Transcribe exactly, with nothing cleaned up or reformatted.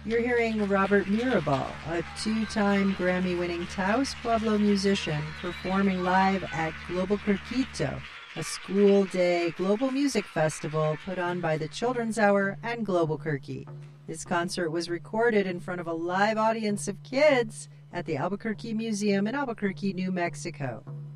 You're hearing Robert Mirabal, a two-time Grammy-winning Taos Pueblo musician, performing live at Global Quirquito, a school day global music festival put on by the Children's Hour and Global Quirky. This concert was recorded in front of a live audience of kids at the Albuquerque Museum in Albuquerque, New Mexico.